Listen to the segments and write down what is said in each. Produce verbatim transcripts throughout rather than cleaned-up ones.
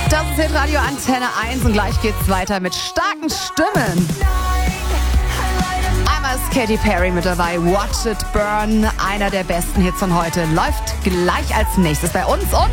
Das ist Hitradio Antenne eins und gleich geht's weiter mit starken Stimmen. Einmal ist Katy Perry mit dabei, Watch It Burn, einer der besten Hits von heute, läuft gleich als nächstes bei uns und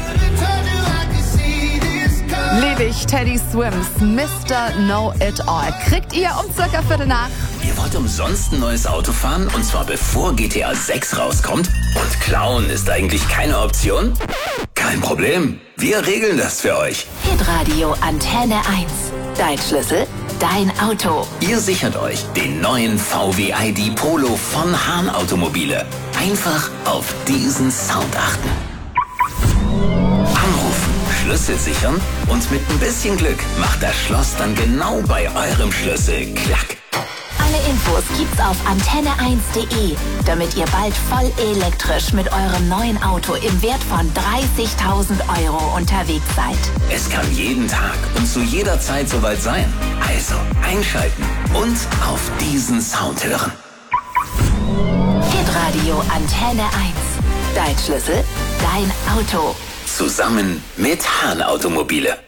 liebe ich Teddy Swims, Mister Know It All. Kriegt ihr um circa Viertel nach. Ihr wollt umsonst ein neues Auto fahren und zwar bevor G T A sechs rauskommt? Und klauen ist eigentlich keine Option? Kein Problem, wir regeln das für euch. Hitradio Antenne eins. Dein Schlüssel, dein Auto. Ihr sichert euch den neuen V W I D Polo von Hahn Automobile. Einfach auf diesen Sound achten. Anrufen, Schlüssel sichern und mit ein bisschen Glück macht das Schloss dann genau bei eurem Schlüssel klack. Alle Infos gibt's auf antenne eins punkt de, damit ihr bald voll elektrisch mit eurem neuen Auto im Wert von dreißigtausend Euro unterwegs seid. Es kann jeden Tag und zu jeder Zeit soweit sein. Also einschalten und auf diesen Sound hören. Hitradio Antenne eins. Dein Schlüssel, dein Auto. Zusammen mit Hahn Automobile.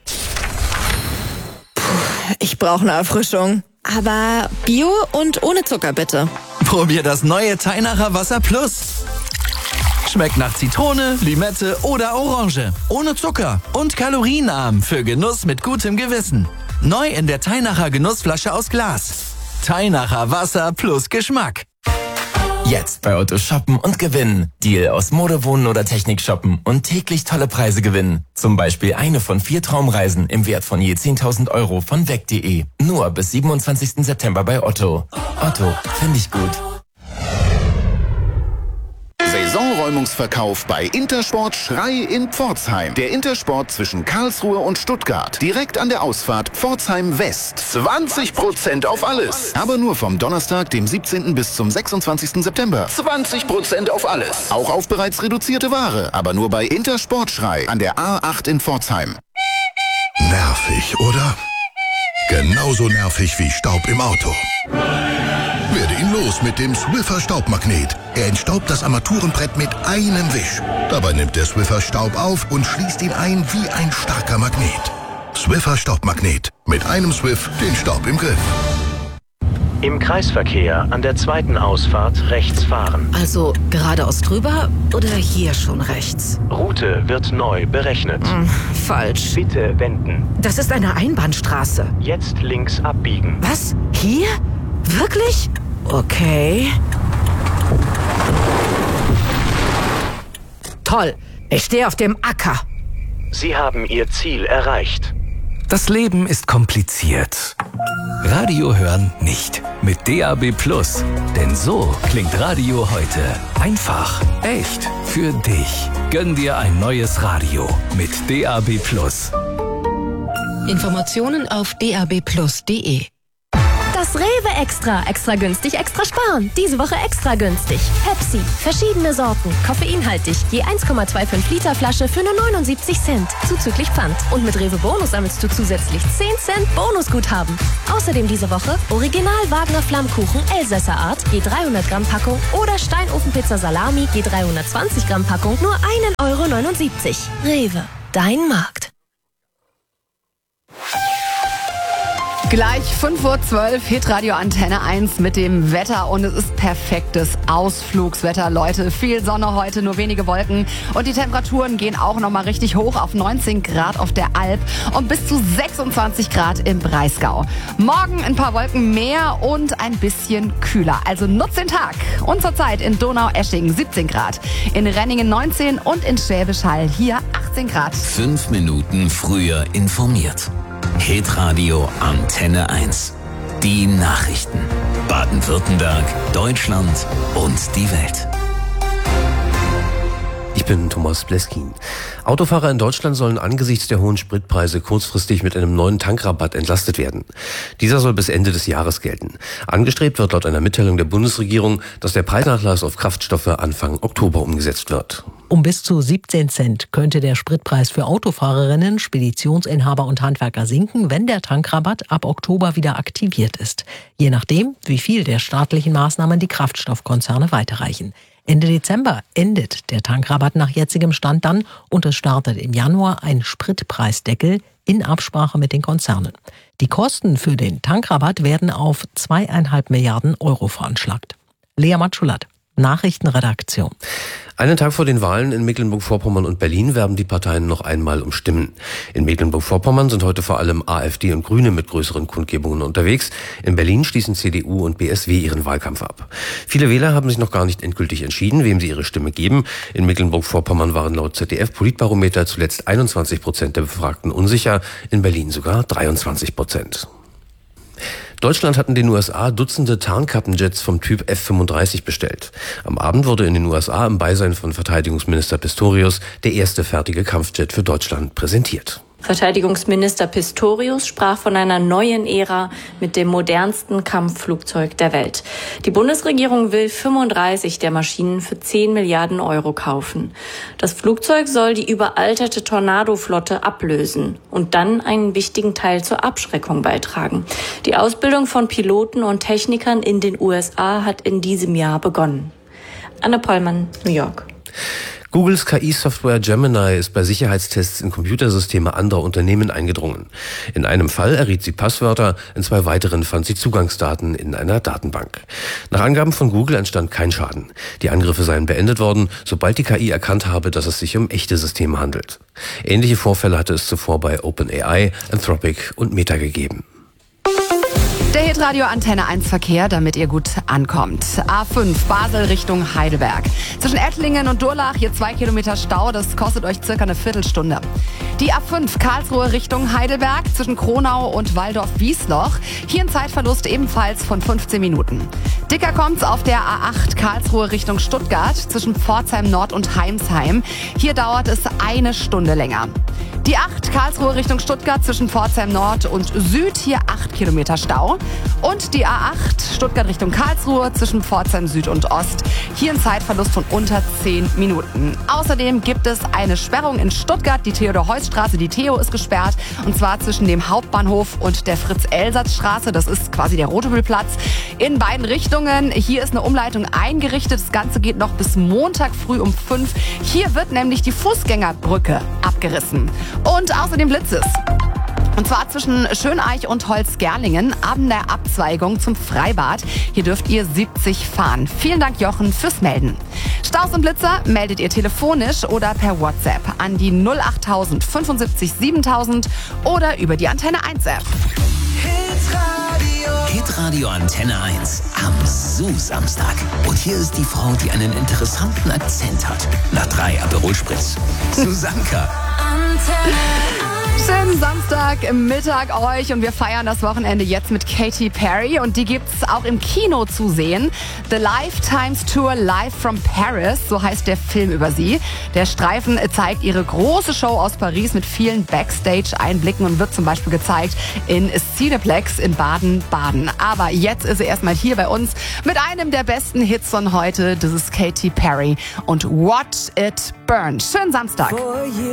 Ich brauche eine Erfrischung. Aber Bio und ohne Zucker bitte. Probier das neue Teinacher Wasser Plus. Schmeckt nach Zitrone, Limette oder Orange. Ohne Zucker und kalorienarm für Genuss mit gutem Gewissen. Neu in der Teinacher Genussflasche aus Glas. Teinacher Wasser plus Geschmack. Jetzt bei Otto shoppen und gewinnen. Deal aus Mode, Wohnen oder Technik shoppen und täglich tolle Preise gewinnen. Zum Beispiel eine von vier Traumreisen im Wert von je zehntausend Euro von weg punkt de. Nur bis siebenundzwanzigsten September bei Otto. Otto, finde ich gut. Saisonräumungsverkauf bei Intersport Schrei in Pforzheim. Der Intersport zwischen Karlsruhe und Stuttgart. Direkt an der Ausfahrt Pforzheim West. zwanzig Prozent auf alles. Aber nur vom Donnerstag, dem siebzehnten bis zum sechsundzwanzigsten September. zwanzig Prozent auf alles. Auch auf bereits reduzierte Ware. Aber nur bei Intersport Schrei an der A acht in Pforzheim. Nervig, oder? Genauso nervig wie Staub im Auto. Werde ihn los mit dem Swiffer Staubmagnet. Er entstaubt das Armaturenbrett mit einem Wisch. Dabei nimmt der Swiffer Staub auf und schließt ihn ein wie ein starker Magnet. Swiffer Staubmagnet. Mit einem Swiff den Staub im Griff. Im Kreisverkehr an der zweiten Ausfahrt rechts fahren. Also geradeaus drüber oder hier schon rechts? Route wird neu berechnet. Hm, falsch. Bitte wenden. Das ist eine Einbahnstraße. Jetzt links abbiegen. Was? Hier? Wirklich? Okay. Toll. Ich stehe auf dem Acker. Sie haben Ihr Ziel erreicht. Das Leben ist kompliziert. Radio hören nicht. Mit D A B Plus. Denn so klingt Radio heute. Einfach, echt, für dich. Gönn dir ein neues Radio mit D A B Plus. Informationen auf d a b plus punkt de. Das Rewe Extra. Extra günstig, extra sparen. Diese Woche extra günstig. Pepsi. Verschiedene Sorten. Koffeinhaltig. Je eins Komma fünfundzwanzig Liter Flasche für nur neunundsiebzig Cent. Zuzüglich Pfand. Und mit Rewe Bonus sammelst du zusätzlich zehn Cent Bonusguthaben. Außerdem diese Woche Original Wagner Flammkuchen Elsässer Art. Je dreihundert Gramm Packung. Oder Steinofenpizza Salami. Je dreihundertzwanzig Gramm Packung. Nur ein Euro neunundsiebzig. Rewe. Dein Markt. Gleich fünf Uhr zwölf, Hitradio Antenne eins mit dem Wetter und es ist perfektes Ausflugswetter, Leute. Viel Sonne heute, nur wenige Wolken und die Temperaturen gehen auch nochmal richtig hoch auf neunzehn Grad auf der Alp und bis zu sechsundzwanzig Grad im Breisgau. Morgen ein paar Wolken mehr und ein bisschen kühler, also nutzt den Tag. Und zurzeit in Donaueschingen siebzehn Grad, in Renningen neunzehn und in Schwäbisch Hall hier achtzehn Grad. Fünf Minuten früher informiert. Hitradio Antenne eins. Die Nachrichten. Baden-Württemberg, Deutschland und die Welt. Ich bin Thomas Bleskin. Autofahrer in Deutschland sollen angesichts der hohen Spritpreise kurzfristig mit einem neuen Tankrabatt entlastet werden. Dieser soll bis Ende des Jahres gelten. Angestrebt wird laut einer Mitteilung der Bundesregierung, dass der Preisnachlass auf Kraftstoffe Anfang Oktober umgesetzt wird. Um bis zu siebzehn Cent könnte der Spritpreis für Autofahrerinnen, Speditionsinhaber und Handwerker sinken, wenn der Tankrabatt ab Oktober wieder aktiviert ist. Je nachdem, wie viel der staatlichen Maßnahmen die Kraftstoffkonzerne weiterreichen. Ende Dezember endet der Tankrabatt nach jetzigem Stand dann und es startet im Januar ein Spritpreisdeckel in Absprache mit den Konzernen. Die Kosten für den Tankrabatt werden auf zweieinhalb Milliarden Euro veranschlagt. Lea Matschulat, Nachrichtenredaktion. Einen Tag vor den Wahlen in Mecklenburg-Vorpommern und Berlin werben die Parteien noch einmal um Stimmen. In Mecklenburg-Vorpommern sind heute vor allem AfD und Grüne mit größeren Kundgebungen unterwegs. In Berlin schließen C D U und B S W ihren Wahlkampf ab. Viele Wähler haben sich noch gar nicht endgültig entschieden, wem sie ihre Stimme geben. In Mecklenburg-Vorpommern waren laut Z D F-Politbarometer zuletzt einundzwanzig Prozent der Befragten unsicher, in Berlin sogar dreiundzwanzig Prozent. Deutschland hat in den U S A Dutzende Tarnkappenjets vom Typ F fünfunddreißig bestellt. Am Abend wurde in den U S A im Beisein von Verteidigungsminister Pistorius der erste fertige Kampfjet für Deutschland präsentiert. Verteidigungsminister Pistorius sprach von einer neuen Ära mit dem modernsten Kampfflugzeug der Welt. Die Bundesregierung will fünfunddreißig der Maschinen für zehn Milliarden Euro kaufen. Das Flugzeug soll die überalterte Tornado-Flotte ablösen und dann einen wichtigen Teil zur Abschreckung beitragen. Die Ausbildung von Piloten und Technikern in den U S A hat in diesem Jahr begonnen. Anne Pollmann, New York. Googles K I-Software Gemini ist bei Sicherheitstests in Computersysteme anderer Unternehmen eingedrungen. In einem Fall erriet sie Passwörter, in zwei weiteren fand sie Zugangsdaten in einer Datenbank. Nach Angaben von Google entstand kein Schaden. Die Angriffe seien beendet worden, sobald die K I erkannt habe, dass es sich um echte Systeme handelt. Ähnliche Vorfälle hatte es zuvor bei OpenAI, Anthropic und Meta gegeben. Der Hitradio Antenne eins Verkehr, damit ihr gut ankommt. A fünf Basel Richtung Heidelberg. Zwischen Ettlingen und Durlach hier zwei Kilometer Stau, das kostet euch circa eine Viertelstunde. Die A fünf Karlsruhe Richtung Heidelberg zwischen Kronau und Waldorf-Wiesloch. Hier ein Zeitverlust ebenfalls von fünfzehn Minuten. Dicker kommt's auf der A acht Karlsruhe Richtung Stuttgart zwischen Pforzheim Nord und Heimsheim. Hier dauert es eine Stunde länger. Die acht Karlsruhe Richtung Stuttgart zwischen Pforzheim Nord und Süd, hier acht Kilometer Stau. Und die A acht Stuttgart Richtung Karlsruhe zwischen Pforzheim Süd und Ost, hier ein Zeitverlust von unter zehn Minuten. Außerdem gibt es eine Sperrung in Stuttgart, die Theodor-Heuss-Straße, die Theo ist gesperrt, und zwar zwischen dem Hauptbahnhof und der Fritz-Elsatz-Straße, das ist quasi der Rotebühlplatz, in beiden Richtungen. Hier ist eine Umleitung eingerichtet, das Ganze geht noch bis Montag früh um fünf. Hier wird nämlich die Fußgängerbrücke abgerissen. Und außerdem blitzt es. Und zwar zwischen Schöneich und Holzgerlingen an der Abzweigung zum Freibad. Hier dürft ihr siebzig fahren. Vielen Dank, Jochen, fürs Melden. Staus und Blitzer meldet ihr telefonisch oder per WhatsApp an die null achttausend fünfundsiebzig siebentausend oder über die Antenne eins App. Hitradio Antenne eins am Zoo-Samstag. Und hier ist die Frau, die einen interessanten Akzent hat. Nach drei Aperol Spritz. Susanka. Schönen Samstagmittag euch und wir feiern das Wochenende jetzt mit Katy Perry und die gibt's auch im Kino zu sehen. The Lifetimes Tour Live from Paris, so heißt der Film über sie. Der Streifen zeigt ihre große Show aus Paris mit vielen Backstage-Einblicken und wird zum Beispiel gezeigt in Cineplex in Baden-Baden. Aber jetzt ist sie erstmal hier bei uns mit einem der besten Hits von heute. Das ist Katy Perry und Watch It Burn. Schönen Samstag.